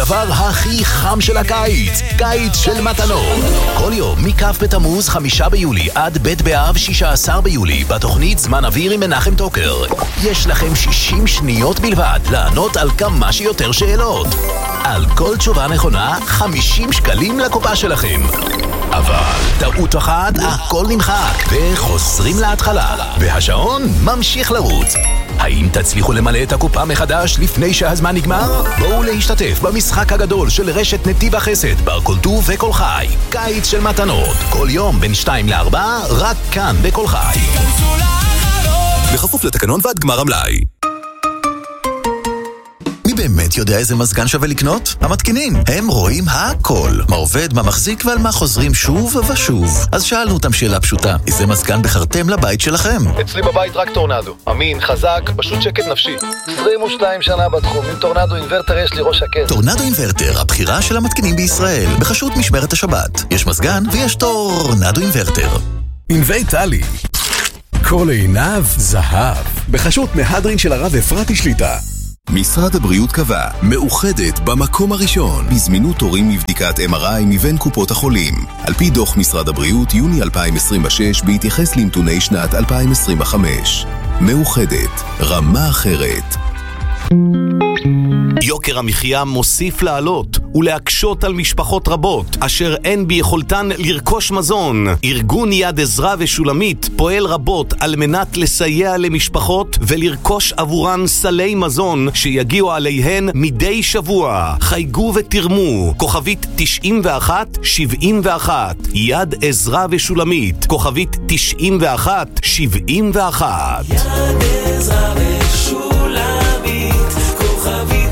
הדבר הכי חם של הקיץ, קיץ של מתנות. כל יום מכף בתמוז 5 ביולי עד ב' באב 16 ביולי בתוכנית זמן אוויר עם מנחם טוקר. יש לכם 60 שניות בלבד לענות על כמה שיותר שאלות. על כל תשובה נכונה 50 שקלים לקופה שלכם. אבל טעות אחת, הכל נמחק וחוזרים להתחלה והשעון ממשיך לרוץ. האם תצליחו למלא את הקופה מחדש לפני שהזמן נגמר? בואו להשתתף במשחק הגדול של רשת נתיב החסד בר כל טוב וכל חי. קיץ של מתנות, כל יום בין 2 ל-4 רק כאן בכל חי. בכפוף לתקנון ועד גמר המלאי. מי באמת יודע איזה מזגן שווה לקנות? המתקינים. הם רואים הכל. מה עובד, מה מחזיק ועל מה חוזרים שוב ושוב. אז שאלנו אותם שאלה פשוטה. איזה מזגן בחרתם לבית שלכם? אצלי בבית רק טורנדו. אמין, חזק, פשוט שקט נפשי. 22 שנה בתחום. עם טורנדו אינברטר יש לי ראש שקט. טורנדו אינברטר, הבחירה של המתקינים בישראל. בחסות משמרת השבת. יש מזגן ויש טורנדו אינברטר. ענבי טלי. כל עיניו זהב. בחסות מהדרין של הרב אפרתי שליטה. משרד הבריאות קבע, מאוחדת במקום הראשון בזמינות תורים מבדיקת MRI מבין קופות החולים. על פי דוח משרד הבריאות יוני 2026 בהתייחס לנתוני שנת 2025. מאוחדת, רמה אחרת. יוקר המחיה מוסיף לעלות ולהקשות על משפחות רבות אשר אין ביכולתן לרכוש מזון. ארגון יד עזרא ושולמית פועל רבות על מנת לסייע למשפחות ולרכוש עבורן סלי מזון שיגיעו עליהן מדי שבוע. חייגו ותרמו כוכבית 9171 יד עזרא ושולמית כוכבית 9171 יד עזרא ושולמית כוכבית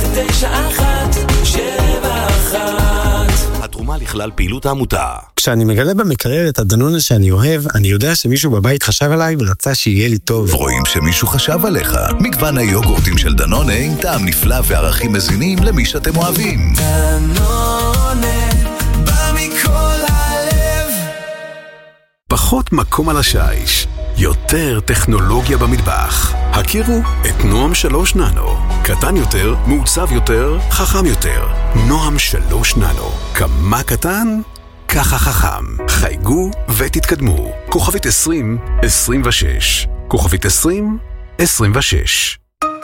9171. התרומה לכלל פעילות העמותה. כשאני מגלה במקרר את הדנונה שאני אוהב, אני יודע שמישהו בבית חשב עליי ורצה שיהיה לי טוב. רואים שמישהו חשב עליך. מגוון היוגורטים של דנונה עם טעם נפלא וערכים מזינים למי שאתם אוהבים. דנונה, בא מכל הלב. פחות מקום על השיש, יותר טכנולוגיה במטבח. הכירו את נועם 3 ננו. קטן יותר, מעוצב יותר, חכם יותר. נועם 3 ננו. כמה קטן? ככה חכם. חייגו ותתקדמו. כוכבית 2026. כוכבית 2026.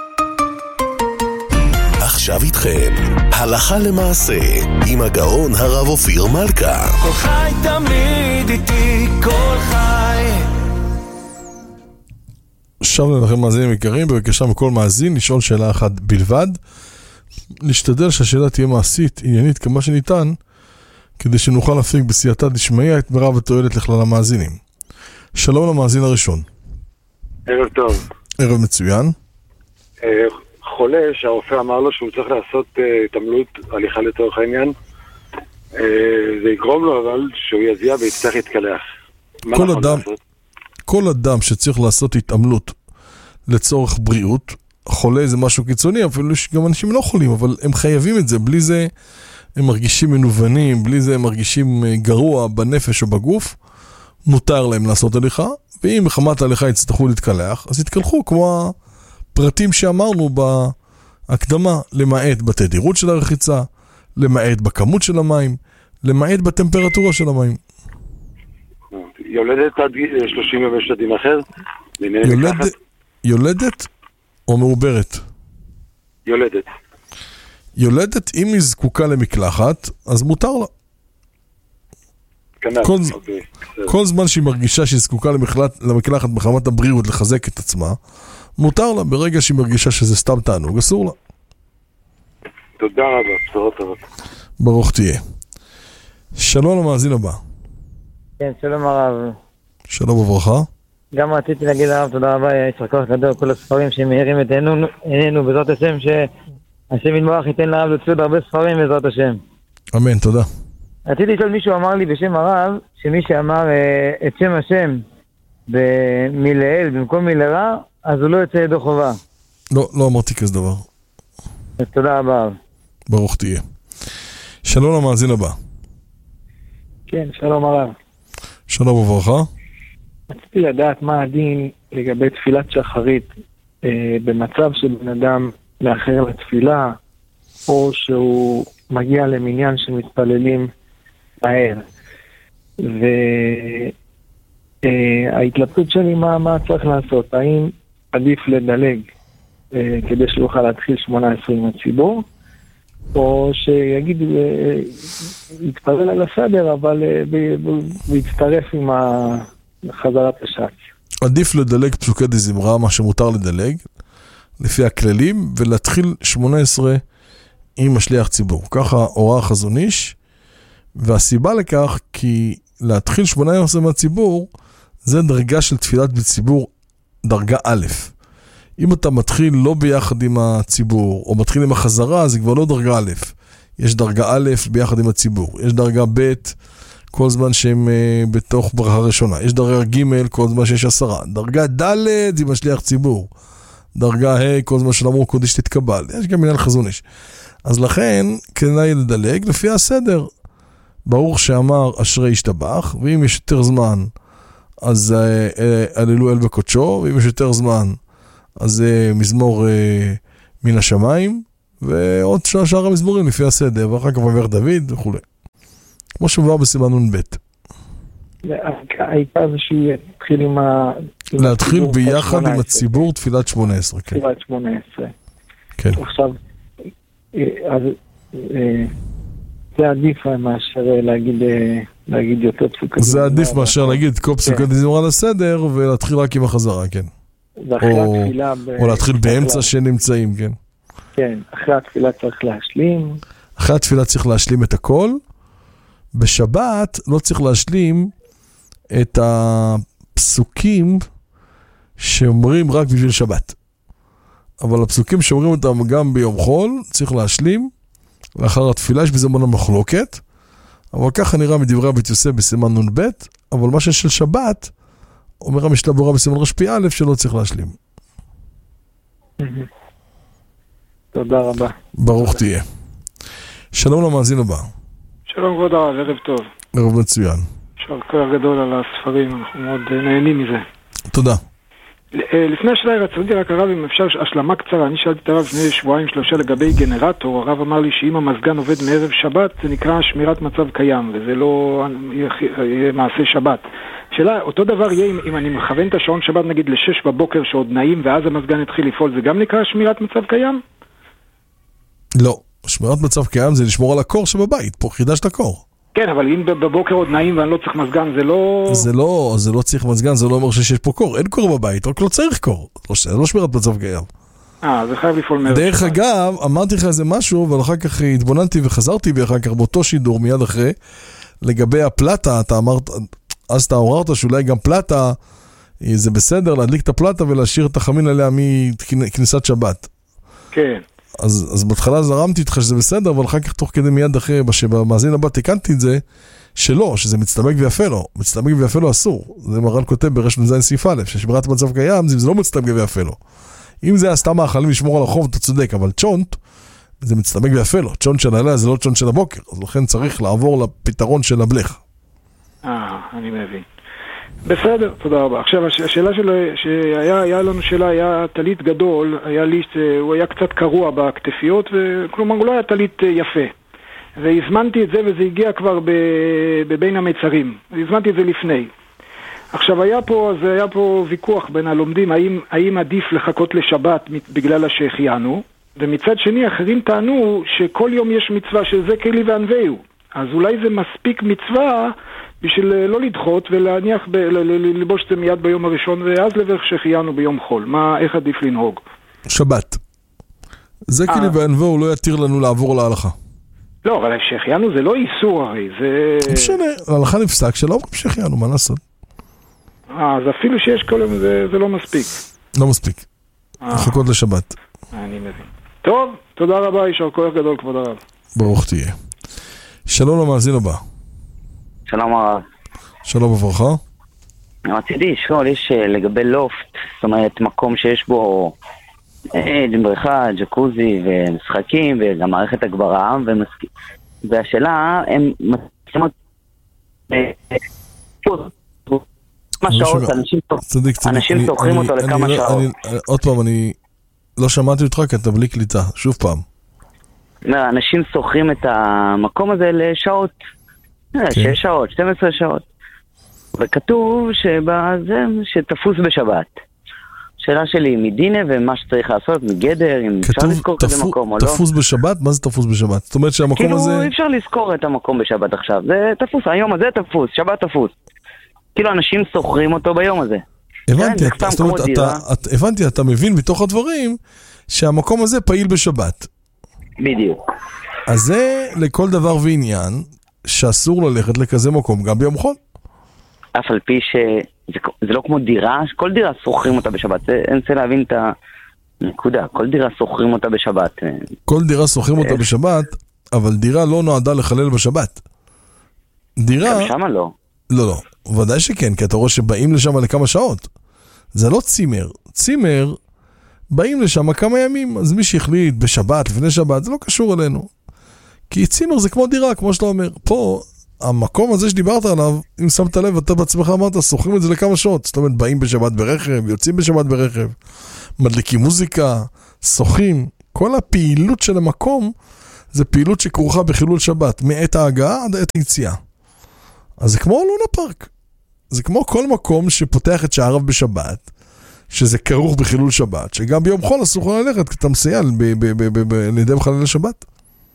עכשיו איתכם, הלכה למעשה, עם הגאון הרב אופיר מלכה. כל חי תמיד איתי, כל חי. שבנו לכם מאזינים יקרים, בבקשה מכל מאזין לשאול שאלה אחת בלבד. נשתדל שהשאלה תהיה מעשית, עניינית כמה שניתן, כדי שנוכל להפיק בסייעתא דשמיא את מרב התועלת לכלל המאזינים. שלום למאזין הראשון. ערב טוב. ערב מצוין. חולה שהרופא אמר לו שהוא צריך לעשות התעמלות הליכה לצורך העניין, זה יגרום לו אבל שהוא יזיע ויצטרך להתקלח. כל אדם שצריך לעשות התעמלות לצורך בריאות, חולה זה משהו קיצוני, אפילו גם אנשים לא חולים, אבל הם חייבים את זה, בלי זה הם מרגישים מנוונים, בלי זה הם מרגישים גרוע בנפש או בגוף, מותר להם לעשות הליכה, ואם בחמת ההליכה יצטרכו להתקלח, אז יתקלחו כמו הפרטים שאמרנו בהקדמה, למעט בתדירות של הרחיצה, למעט בכמות של המים, למעט בטמפרטורה של המים. יולדת עד 30 יום יש דין אחר? יולדת או מעוברת? יולדת. יולדת, אם היא זקוקה למקלחת, אז מותר לה. כל זמן שהיא מרגישה שהיא זקוקה למקלחת מחמת הבריאות לחזק את עצמה, מותר לה. ברגע שהיא מרגישה שזה סתם תענוג, אסור לה. תודה רבה, בשורות טובות. ברוך תהיה. שלום למאזין הבא. כן, שלום הרב. שלום וברכה. גם רציתי להגיד הרב תודה רבה, יש כוח גדול, כל הספרים שמאירים את עינינו בעזרת השם, שהשם יתברך ייתן לרב להוציא עוד הרבה ספרים בעזרת השם. אמן, תודה. רציתי לשאול, מישהו אמר לי בשם הרב, שמי שאמר את שם השם מלאל במקום מלרע, אז הוא לא יוצא ידו חובה. לא אמרתי כזה דבר. אז תודה רבה. ברוך תהיה. שלום למאזין הבא. כן, שלום הרב. שלום וברכה. רציתי לדעת מה הדין לגבי תפילת שחרית במצב של בן אדם לאחר לתפילה, או שהוא מגיע למניין שמתפללים מהר. וההתלבטות שלי מה צריך לעשות, האם עדיף לדלג כדי שיוכל להתחיל 18 עם הציבור, או שיגיד, יתפלל על הסדר, אבל ויצטרף עם חזרת השץ. עדיף לדלג פסוקי דזמרה, מה שמותר לדלג, לפי הכללים, ולהתחיל 18 עם השליח ציבור. ככה הוראה החזון איש, והסיבה לכך, כי להתחיל 18 מהציבור, זה דרגה של תפילת בציבור, דרגה א'. אם אתה מתחיל לא ביחד עם הציבור, או מתחיל עם החזרה, זה כבר לא דרגה א'. יש דרגה א' ביחד עם הציבור. יש דרגה ב' כל זמן שהם בתוך ברכה ראשונה. יש דרגה ג' כל זמן שיש 10. דרגה ד' עם השליח ציבור. דרגה ה' כל זמן שלמור קודש תתקבל. יש גם עניין חזון איש. אז לכן, כדאי לדלג לפי הסדר. ברוך שאמר אשרי ישתבח, ואם יש יותר זמן, אז הללו אל בקודשו, ואם יש יותר זמן, אז מזמור מן השמיים, ועוד שאר המזמורים לפי הסדר, ואחר כך עבר דוד וכו'. כמו שמובא בסימן נ"ב. העיקר זה שיתחיל עם הציבור. להתחיל ביחד עם הציבור תפילת 18. תפילת 18. כן. עכשיו, אז זה עדיף מאשר להגיד יותר פסוקי. זה עדיף מאשר להגיד כל פסוקי דזמרה לסדר, ולהתחיל רק עם החזרה, כן. או להתחיל באמצע שנמצאים, כן. כן, אחרי התפילה צריך להשלים. אחרי התפילה צריך להשלים את הכל. בשבת לא צריך להשלים את הפסוקים שאומרים רק בשביל שבת. אבל הפסוקים שאומרים אותם גם ביום חול, צריך להשלים. לאחר התפילה יש בזה מונה מחלוקת. אבל ככה נראה מדברי הבית יוסף בסימן נ"ב. אבל מה של שבת, אומר המשנה ברורה בסימן רש"י א' שלא צריך להשלים. תודה רבה. ברוך תהיה. שלום למאזין הבא. שלום כבוד הרב, ערב טוב. ערב מצוין. יישר כוח גדול על הספרים, אנחנו מאוד נהנים מזה. תודה. לפני השאלה רציתי רק הרב אם אפשר השלמה קצרה. אני שאלתי את הרב לפני 2-3 לגבי גנרטור. הרב אמר לי שאם המזגן עובד מערב שבת זה נקרא שמירת מצב קיים, וזה לא יהיה מעשה שבת. שאלה, אותו דבר יהיה אם אני מכוון את השעון שבת נגיד ל6 בבוקר שעוד נעים ואז המזגן יתחיל לפעול, זה גם נקרא שמירת מצב קיים? לא, שמירת מצב קיים זה לשמור על הקור שבבית, פה חידשת הקור. כן, אבל אם בבוקר עוד נעים ואני לא צריך מזגן, זה לא צריך מזגן, זה לא אומר שיש פה קור, אין קור בבית, רק לא צריך קור, זה לא שמירת מצב קיים. זה חייב לפעול מערב. דרך אגב, אמרתי לך איזה משהו, אבל אחר כך התבוננתי וחזרתי ואחר כך באותו שידור מיד אחרי, לגבי הפלטה, אתה אמרת, אז אתה עוררת שאולי גם פלטה, זה בסדר להדליק את הפלטה ולהשאיר את החמין עליה מכניסת שבת. כן. אז בהתחלה זרמתי איתך שזה בסדר, אבל אחר כך תוך כדי מיד אחרי, במאזין הבא תיקנתי את זה, שלא, שזה מצטמק ויפה לו. מצטמק ויפה לו אסור. זה מרן כותב ברש מזין סעיף א', ששמירת מצב קיים, זה לא מצטמק ויפה לו. אם זה סתם מאכלים לשמור על החוב, אתה צודק, אבל צ'ונט, זה מצטמק ויפה לו. צ'ונט של הלילה זה לא צ'ונט של הבוקר, אז לכן צריך לעבור לפתרון של הבלך. אני מבין. בסדר, תודה רבה. עכשיו, השאלה שלו, שהיה לנו שאלה, היה טלית גדול, הוא היה קצת קרוע בכתפיות, וכלומר, הוא לא היה טלית יפה. והזמנתי את זה, וזה הגיע כבר בבין המצרים. הזמנתי את זה לפני. עכשיו, היה פה ויכוח בין הלומדים, האם עדיף לחכות לשבת בגלל שהחיינו, ומצד שני, אחרים טענו שכל יום יש מצווה שזה כלי וענווהו. אז אולי זה מספיק מצווה בשביל לא לדחות ולהניח, ללבוש את זה מיד ביום הראשון, ואז לברך שהחיינו ביום חול. איך עדיף לנהוג? שבת. זה כלי וענווהו לא יתיר לנו לעבור להלכה. לא, אבל שהחיינו זה לא איסור הרי, זה... משנה, ההלכה נפסק שלא אומרים שהחיינו, מה לעשות? אז אפילו שיש כל יום זה לא מספיק. לא מספיק. לחכות לשבת. אני מבין. טוב, תודה רבה, יישר כוח גדול כבוד הרב. ברוך תהיה. שלום למאזין הבא. שלום הרב. שלום וברכה. רציתי לשאול, יש לגבי לופט, זאת אומרת מקום שיש בו בריכה, ג'קוזי ומשחקים וגם מערכת הגברה, והשאלה, הם מצלימות כמה שעות, אנשים תוכרים אותו לכמה שעות. עוד פעם, אני לא שמעתי אותך כי אתה בלי קליטה, שוב פעם. אנשים שוכרים את המקום הזה לשעות, 6 שעות, 12 שעות. וכתוב שתפוס בשבת. שאלה שלי, מדינה ומה שצריך לעשות, מגדר, אם אפשר לזכור כזה מקום או לא. תפוס בשבת? מה זה תפוס בשבת? זאת אומרת שהמקום הזה... כאילו, אפשר לזכור את המקום בשבת עכשיו. זה תפוס, היום הזה תפוס, שבת תפוס. כאילו, אנשים שוכרים אותו ביום הזה. הבנתי, אתה מבין מתוך הדברים שהמקום הזה פעיל בשבת. בדיוק. אז זה לכל דבר ועניין שאסור ללכת לכזה מקום גם ביום חול. אף על פי שזה לא כמו דירה, כל דירה שוכרים אותה בשבת. אני רוצה להבין את הנקודה, כל דירה שוכרים אותה בשבת. כל דירה שוכרים אותה בשבת, אבל דירה לא נועדה לחלל בשבת. דירה... גם שמה לא. לא, ודאי שכן, כי אתה רואה שבאים לשם לכמה שעות. זה לא צימר. צימר, באים לשם כמה ימים, אז מי שהחליט בשבת, לפני שבת, זה לא קשור אלינו. כי צימר זה כמו דירה, כמו שאתה אומר. פה, המקום הזה שדיברת עליו, אם שמת לב, אתה בעצמך אמרת, שוכרים את זה לכמה שעות. זאת אומרת, באים בשבת ברכב, יוצאים בשבת ברכב, מדליקים מוזיקה, שוחים. כל הפעילות של המקום, זה פעילות שכרוכה בחילול שבת, מעת ההגעה עד עת היציאה. אז זה כמו לונה פארק. זה כמו כל מקום שפותח את שעריו בשבת, שזה כרוך בחילול שבת, שגם ביום חול אסור ללכת, כי אתה מסייע לידי מחלל השבת.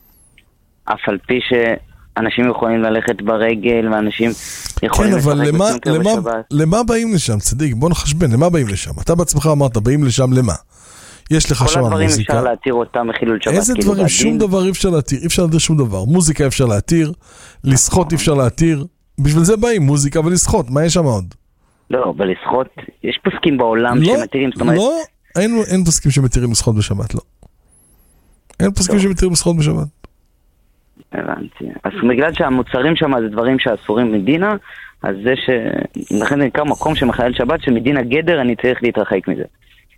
אף על פי שאנשים יכולים ללכת ברגל, ואנשים יכולים לשחק בשבת. למה באים לשם, צדיק? בוא נחשבן, למה באים לשם? אתה בעצמך אמרת, באים לשם למה? יש לך שם מוזיקה. כל הדברים אפשר להתיר אותם מחילול שבת. איזה דברים? שום דבר אי אפשר להתיר. אי אפשר להתיר שום דבר. מוזיקה אפשר להתיר, לשחות אפשר להתיר. בשביל זה באים מוזיקה ולשחות. מה יש שם עוד? לא, ולשחות, יש פסקים בעולם שמתירים. לא, אין פסקים שמתירים לשחות בשבת, לא. אין פסקים שמתירים לשחות בשבת. הבנתי. אז בגלל שהמוצרים שם זה דברים שאסורים מדינה, אז זה לכן זה נקרא מקום שמחלל שבת, שמדינה גדר אני צריך להתרחק מזה.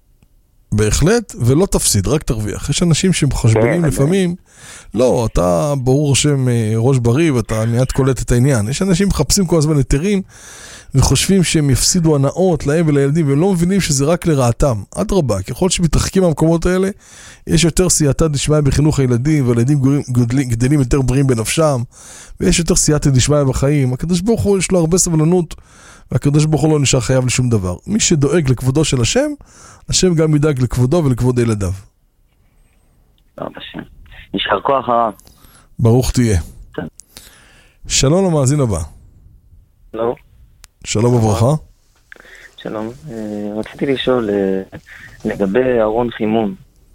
בהחלט, ולא תפסיד, רק תרוויח. יש אנשים שמחשבנים לפעמים, לא, אתה ברור שם ראש בריא, ואתה מיד קולט את העניין. יש אנשים מחפשים כל הזמן היתרים, וחושבים שהם יפסידו הנאות להם ולילדים, והם לא מבינים שזה רק לרעתם. עד רבה, ככל שמתרחקים מהמקומות האלה, יש יותר סייעתא דשמיא בחינוך הילדים, והילדים גדלים יותר בריאים בנפשם, ויש יותר סייעתא דשמיא בחיים. הקדוש ברוך הוא יש לו הרבה סבלנות, והקדוש ברוך הוא לא נשאר חייב לשום דבר. מי שדואג לכבודו של השם, השם גם ידאג לכבודו ולכבוד ילדיו. טוב, השם. נשאר כוח הרב. ברוך תהיה. שלום למאזין הבא. שלום. שלום וברכה. שלום. רציתי לשאול לגבי ארון חימום,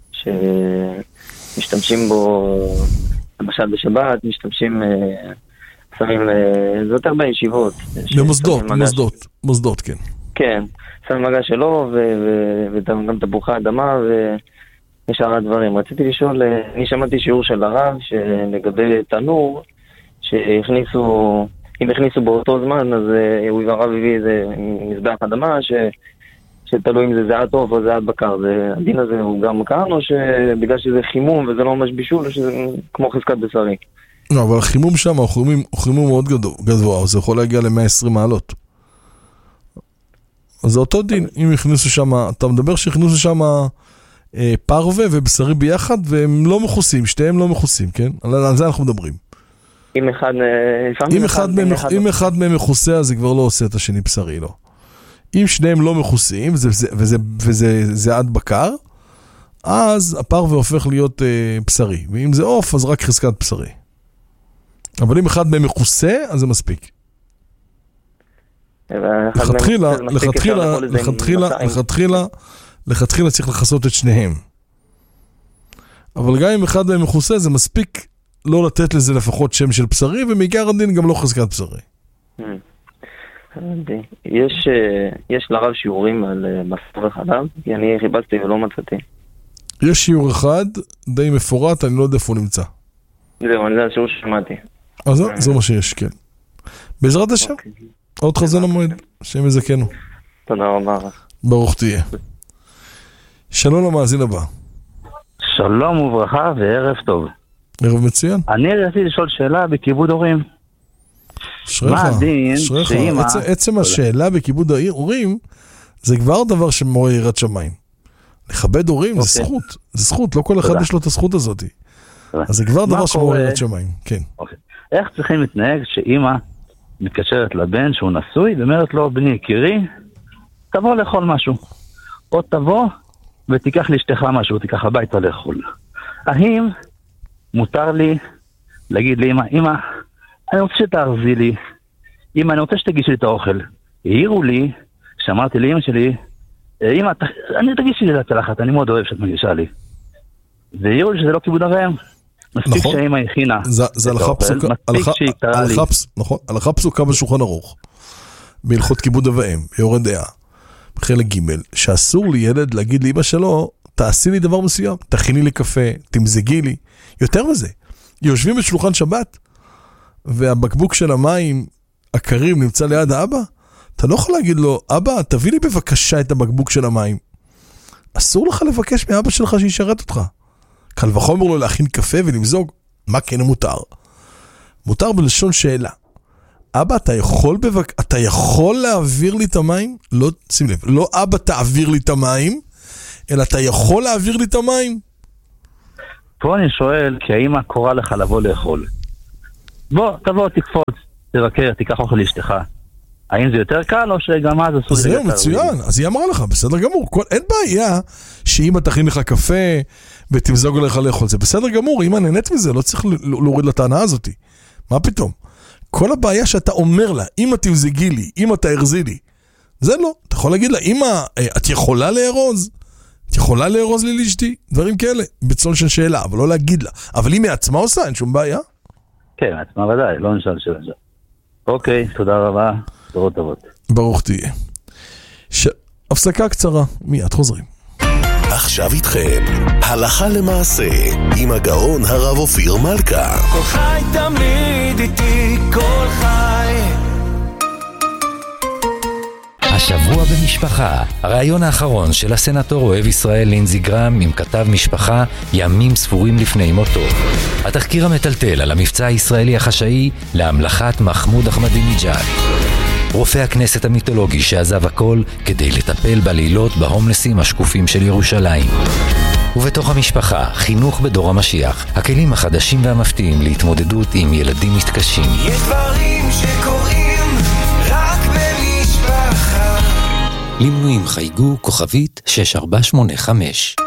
שמשתמשים בו, למשל בשבת, משתמשים, שמים, זה יותר בישיבות. מוסדות, כן. כן, שם מגע שלו, וגם תפוחי אדמה, ושאר הדברים. רציתי לשאול, אני שמעתי שיעור של הרב, שלגבי תנור, שהכניסו, אם הכניסו באותו זמן, אז הרב הביא איזה מזבח אדמה, שתלוי אם זה זיעת עוף או זיעת בקר. הדין הזה הוא גם קרן, או שבגלל שזה חימום וזה לא ממש בישול, או שזה כמו חזקת בשרי? לא, אבל החימום שם הוא חימום מאוד גבוה, זה יכול להגיע ל-120 מעלות. אז זה אותו דין, אם הכניסו שם, אתה מדבר שהכניסו שם פרווה ובשרי ביחד, והם לא מכוסים, שתיהם לא מכוסים, כן? על זה אנחנו מדברים. אם אחד מהם מכוסה, אז זה כבר לא עושה את השני בשרי, לא. אם שניהם לא מכוסים, וזה זיעת בקר, אז הפרווה הופך להיות בשרי. ואם זה עוף, אז רק חזקת בשרי. אבל אם אחד מהם מכוסה, אז זה מספיק. לכתחילה צריך לחסות את שניהם. אבל גם אם אחד מהם מכוסה, זה מספיק לא לתת לזה לפחות שם של בשרי, ומעיקר הדין גם לא חזקת בשרי. יש לרב שיעורים על בשר וחלב, כי אני חיפשתי ולא מצאתי. יש שיעור אחד די מפורט, אני לא יודע איפה הוא נמצא. זהו, זה השיעור ששמעתי. אז זה מה שיש, כן. בעזרת השם, עוד חזון המועד, שם יזכנו. תודה רבה. ברוך תהיה. שלום למאזין הבא. שלום וברכה וערב טוב. ערב מצוין. אני רציתי לשאול שאלה בכיבוד הורים. שריך, עצם השאלה בכיבוד הורים, זה כבר דבר שמורה יראת שמיים. לכבד הורים זה זכות, זה זכות, לא כל אחד יש לו את הזכות הזאת. אז זה כבר דבר שמעורר את שמיים, כן. אוקיי. איך צריכים להתנהג שאמא מתקשרת לבן שהוא נשוי, ואומרת לו, בני, קירי, תבוא לאכול משהו. או תבוא ותיקח לאשתך משהו, תיקח הביתה לאכול. האם מותר לי להגיד לאמא, אמא, אני רוצה שתארזי לי, אמא, אני רוצה שתגישי לי את האוכל. העירו לי, שאמרתי לאמא שלי, אמא, אני תגישי לי לצלחת, אני מאוד אוהב שאת מגישה לי. והעירו לי שזה לא כיבוד אב ואם. מספיק שהאמא הכינה. זה הלכה פסוקה בשולחן ערוך. בהלכות כיבוד אב ואם, ביורה דעה. בחלק ג' שאסור לילד להגיד לאמא שלו, תעשי לי דבר מסוים, תכיני לי קפה, תמזגי לי. יותר מזה, יושבים בשולחן שבת, והבקבוק של המים הקרים נמצא ליד האבא, אתה לא יכול להגיד לו, אבא, תביא לי בבקשה את הבקבוק של המים. אסור לך לבקש מאבא שלך שישרת אותך. קל וחומר לו להכין קפה ולמזוג. מה כן מותר? מותר בלשון שאלה. אבא, אתה יכול להעביר לי את המים? לא, שים לב, לא אבא תעביר לי את המים, אלא אתה יכול להעביר לי את המים? פה אני שואל, כי האמא קורא לך לבוא לאכול. בוא, תבוא, תקפוץ, תבקר, תיקח אוכל לאשתך. האם זה יותר קל או שגם אז אסור? זהו, מצוין. אז היא אמרה לך, בסדר גמור. אין בעיה שאמא תכין לך קפה ותמזוג לך לאכול. זה בסדר גמור, אמא נהנית מזה, לא צריך להוריד לטענה הזאת. מה פתאום? כל הבעיה שאתה אומר לה, אמא תמזגי לי, אמא תארזי לי. זה לא. אתה יכול להגיד לה, אמא, את יכולה לארוז? את יכולה לארוז לי לאשתי? דברים כאלה. בצלון של שאלה, אבל לא להגיד לה. אבל אם היא עצמה עושה, אין שום בעיה. כן, עצמה ודאי, לא נשאל שאלה. אוקיי, תודה רבה. תורות טובות. ברוך תהיה. הפסקה קצרה, מיד חוזרים. עכשיו איתכם, הלכה למעשה, עם הגאון הרב אופיר מלכה. כל חי תמיד איתי, כל חי. השבוע במשפחה, הרעיון האחרון של הסנטור אוהב ישראל לינזי גרם עם כתב משפחה ימים ספורים לפני מותו. התחקיר המטלטל על המבצע הישראלי החשאי להמלכת מחמוד אחמדינג'אד. רופא הכנסת המיתולוגי שעזב הכל כדי לטפל בלילות בהומלסים השקופים של ירושלים. ובתוך המשפחה, חינוך בדור המשיח, הכלים החדשים והמפתיעים להתמודדות עם ילדים מתקשים. יש דברים שקורים רק במשפחה. למנויים חייגו כוכבית 6485.